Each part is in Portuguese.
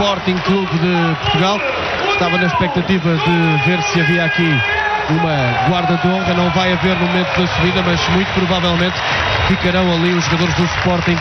Sporting Clube de Portugal. Estava na expectativa de ver se havia aqui uma guarda de honra. Não vai haver no momento da subida, mas muito provavelmente ficarão ali os jogadores do Sporting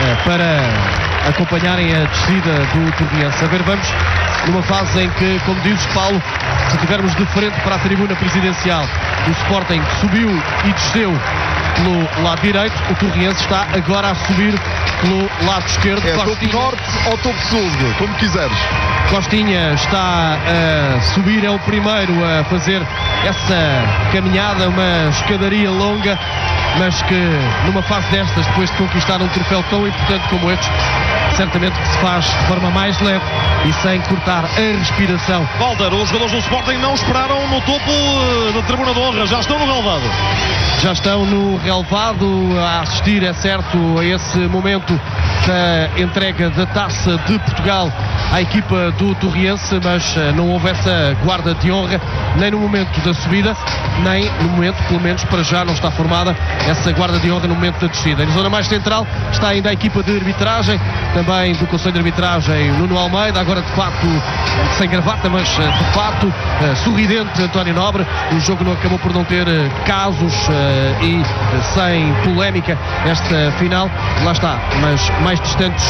para acompanharem a descida do Torriense. A ver, vamos numa fase em que, como dizes, Paulo, se estivermos de frente para a tribuna presidencial, o Sporting subiu e desceu pelo lado direito, o Torriense está agora a subir pelo lado esquerdo. É topo norte ou topo sul, como quiseres. Costinha está a subir, é o primeiro a fazer essa caminhada, uma escadaria longa, mas que numa fase destas, depois de conquistar um troféu tão importante como este, certamente que se faz de forma mais leve e sem cortar a respiração. Walter, os jogadores do Sporting não esperaram no topo da tribuna de honra, já estão no relvado. Já estão no relvado a assistir, é certo, a esse momento da entrega da Taça de Portugal à equipa do Torriense, mas não houve essa guarda de honra nem no momento da subida, nem no momento, pelo menos para já, não está formada essa guarda de honra no momento da descida. Na zona mais central está ainda a equipa de arbitragem, também do Conselho de Arbitragem, Nuno Almeida, agora de facto sem gravata, mas de facto sorridente, António Nobre. O jogo não acabou por não ter casos e sem polémica esta final, lá está, mas mais distantes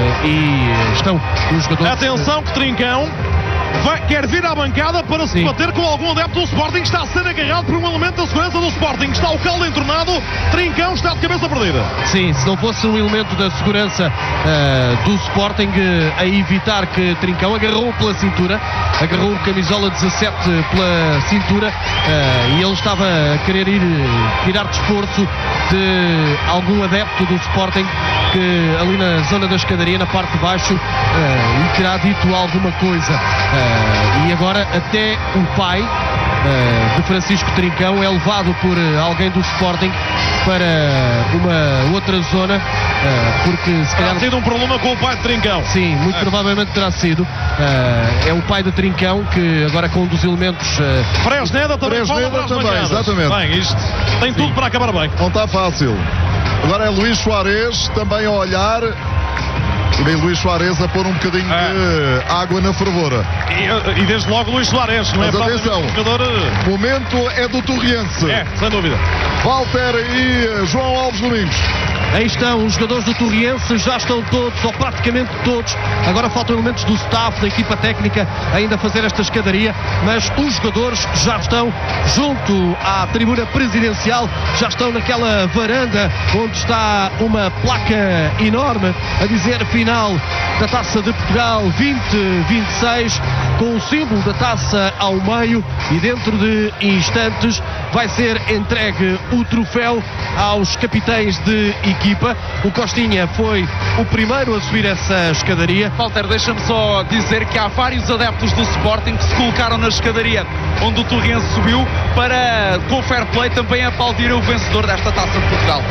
e estão os jogadores. Atenção que Trincão quer vir à bancada para se bater com algum adepto do Sporting. Está a ser agarrado por um elemento da segurança do Sporting. Está o caldo entornado. Trincão está de cabeça perdida. Sim, se não fosse um elemento da segurança do Sporting a evitar que Trincão agarrou pela cintura, agarrou o camisola 17 pela cintura e ele estava a querer ir tirar de esforço de algum adepto do Sporting que ali na zona da escadaria, na parte de baixo, lhe terá dito alguma coisa. E agora até o pai de Francisco Trincão é levado por alguém do Sporting para uma outra zona, porque se calhar... Terá sido um problema com o pai de Trincão. Sim, muito provavelmente terá sido. É o pai de Trincão que agora com um dos elementos... Fresneda também fala para as bancadas. Exatamente. Bem, isto tem tudo para acabar bem. Não está fácil. Agora é Luís Soares também a olhar. E vem Luís Soares a pôr um bocadinho de água na fervura. E desde logo Luís Soares, não é? Mas atenção, o momento é do Torriense. É, sem dúvida. Walter e João Alves Domingos. Aí estão os jogadores do Torriense, já estão todos, ou praticamente todos. Agora faltam elementos do staff, da equipa técnica, ainda a fazer esta escadaria, mas os jogadores já estão junto à tribuna presidencial, já estão naquela varanda onde está uma placa enorme a dizer final da Taça de Portugal 2026, com o símbolo da taça ao meio, e dentro de instantes vai ser entregue o troféu aos capitães de equipa. O Costinha foi o primeiro a subir essa escadaria. Walter, deixa-me só dizer que há vários adeptos do Sporting que se colocaram na escadaria onde o Torriense subiu para, com fair play, também aplaudir o vencedor desta Taça de Portugal.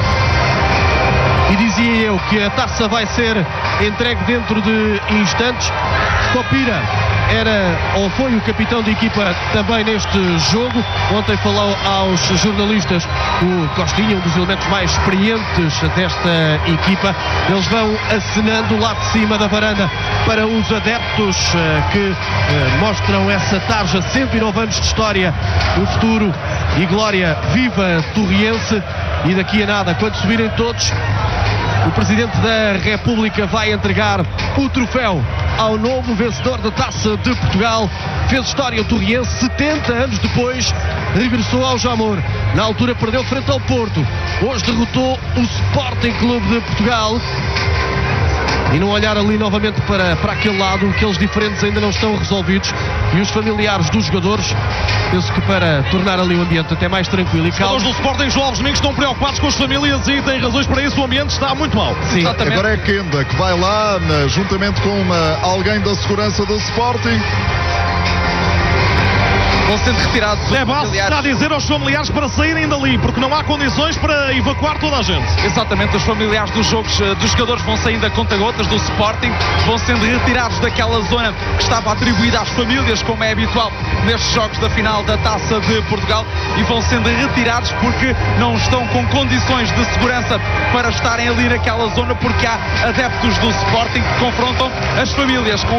E dizia eu que a taça vai ser entregue dentro de instantes. Copira era ou foi o capitão de equipa também neste jogo. Ontem falou aos jornalistas o Costinha, um dos elementos mais experientes desta equipa. Eles vão acenando lá de cima da varanda para os adeptos que mostram essa tarja, 109 anos de história, o futuro e glória, viva Torriense. E daqui a nada, quando subirem todos, o Presidente da República vai entregar o troféu ao novo vencedor da Taça de Portugal. Fez história o Torriense, 70 anos depois, regressou ao Jamor. Na altura perdeu frente ao Porto. Hoje derrotou o Sporting Clube de Portugal. E não olhar ali novamente para aquele lado, aqueles diferentes ainda não estão resolvidos, e os familiares dos jogadores, penso que para tornar ali o ambiente até mais tranquilo e calmo. Os jogadores do Sporting, João Alves Domingos, estão preocupados com as famílias e têm razões para isso. O ambiente está muito mal. Sim, exatamente. Agora é Kenda que vai lá juntamente com alguém da segurança do Sporting. Vão sendo retirados os familiares. Está a dizer aos familiares para saírem dali, porque não há condições para evacuar toda a gente. Exatamente, os familiares dos jogadores vão saindo a conta-gotas do Sporting, vão sendo retirados daquela zona que estava atribuída às famílias, como é habitual nestes jogos da final da Taça de Portugal, e vão sendo retirados porque não estão com condições de segurança para estarem ali naquela zona, porque há adeptos do Sporting que confrontam as famílias com